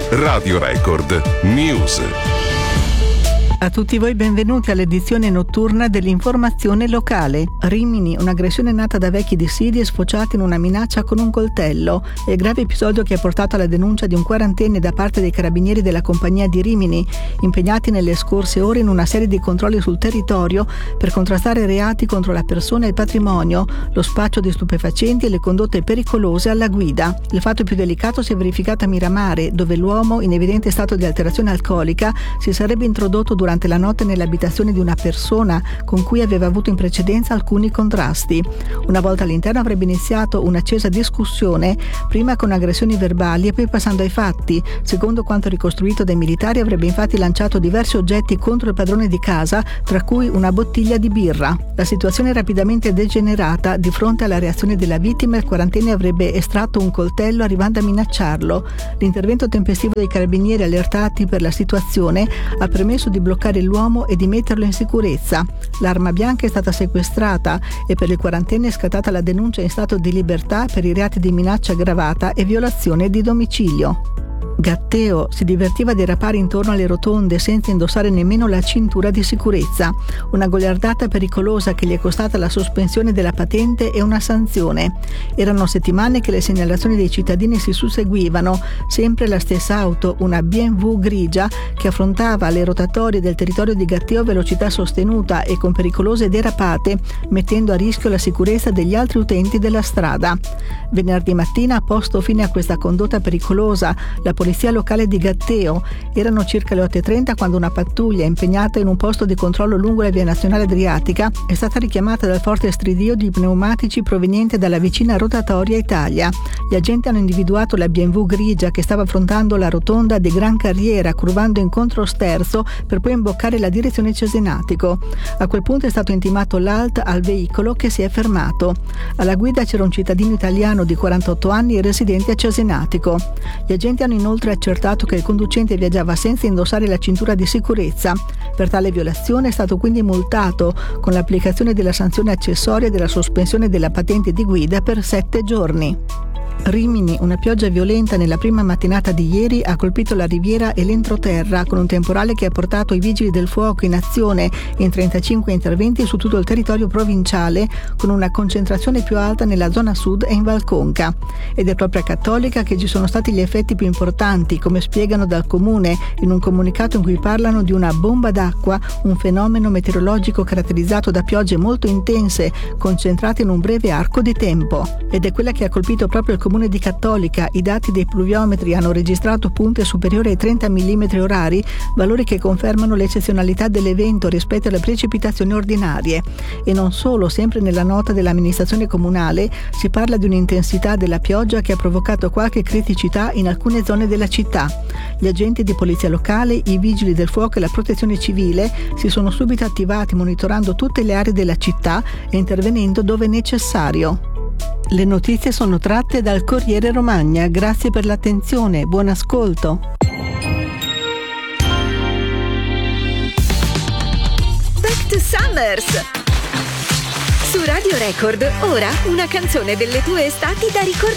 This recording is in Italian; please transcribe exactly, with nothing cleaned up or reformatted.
Radio Record News. A tutti voi benvenuti all'edizione notturna dell'informazione locale. Rimini, un'aggressione nata da vecchi dissidi e sfociata in una minaccia con un coltello. È il grave episodio che ha portato alla denuncia di un quarantenne da parte dei carabinieri della compagnia di Rimini, impegnati nelle scorse ore in una serie di controlli sul territorio per contrastare reati contro la persona e il patrimonio, lo spaccio di stupefacenti e le condotte pericolose alla guida. Il fatto più delicato si è verificato a Miramare, dove l'uomo, in evidente stato di alterazione alcolica, si sarebbe introdotto durante durante la notte nell'abitazione di una persona con cui aveva avuto in precedenza alcuni contrasti. Una volta all'interno avrebbe iniziato un'accesa discussione, prima con aggressioni verbali e poi passando ai fatti. Secondo quanto ricostruito dai militari, avrebbe infatti lanciato diversi oggetti contro il padrone di casa, tra cui una bottiglia di birra. La situazione è rapidamente degenerata. Di fronte alla reazione della vittima, il quarantenne avrebbe estratto un coltello arrivando a minacciarlo. L'intervento tempestivo dei carabinieri, allertati per la situazione, ha permesso di bloccare l'uomo e di metterlo in sicurezza. L'arma bianca è stata sequestrata e per il quarantenne è scattata la denuncia in stato di libertà per i reati di minaccia aggravata e violazione di domicilio. Gatteo si divertiva a derapare intorno alle rotonde senza indossare nemmeno la cintura di sicurezza. Una goliardata pericolosa che gli è costata la sospensione della patente e una sanzione. Erano settimane che le segnalazioni dei cittadini si susseguivano. Sempre la stessa auto, una B M W grigia, che affrontava le rotatorie del territorio di Gatteo a velocità sostenuta e con pericolose derapate, mettendo a rischio la sicurezza degli altri utenti della strada. Venerdì mattina ha posto fine a questa condotta pericolosa la polizia locale di Gatteo. Erano circa le otto e trenta quando una pattuglia impegnata in un posto di controllo lungo la via nazionale adriatica è stata richiamata dal forte stridio di pneumatici proveniente dalla vicina rotatoria Italia. Gli agenti hanno individuato la B M W grigia che stava affrontando la rotonda di Gran Carriera, curvando in controsterzo per poi imboccare la direzione Cesenatico. A quel punto è stato intimato l'alt al veicolo, che si è fermato. Alla guida c'era un cittadino italiano di quarantotto anni e residente a Cesenatico. Gli agenti hanno inoltre accertato che il conducente viaggiava senza indossare la cintura di sicurezza. Per tale violazione è stato quindi multato con l'applicazione della sanzione accessoria della sospensione della patente di guida per sette giorni. Rimini, una pioggia violenta nella prima mattinata di ieri ha colpito la riviera e l'entroterra con un temporale che ha portato i vigili del fuoco in azione in trentacinque interventi su tutto il territorio provinciale, con una concentrazione più alta nella zona sud e in Val Conca. Ed è proprio a Cattolica che ci sono stati gli effetti più importanti, come spiegano dal comune in un comunicato in cui parlano di una bomba d'acqua, un fenomeno meteorologico caratterizzato da piogge molto intense concentrate in un breve arco di tempo. Ed è quella che ha colpito proprio il comune di Cattolica. I dati dei pluviometri hanno registrato punte superiori ai trenta millimetri orari, valori che confermano l'eccezionalità dell'evento rispetto alle precipitazioni ordinarie. E non solo, sempre nella nota dell'amministrazione comunale si parla di un'intensità della pioggia che ha provocato qualche criticità in alcune zone della città. Gli agenti di polizia locale, i vigili del fuoco e la protezione civile si sono subito attivati monitorando tutte le aree della città e intervenendo dove necessario. Le notizie sono tratte dal Corriere Romagna. Grazie per l'attenzione, buon ascolto. Back to Summers! Su Radio Record, ora una canzone delle tue estati da ricordare.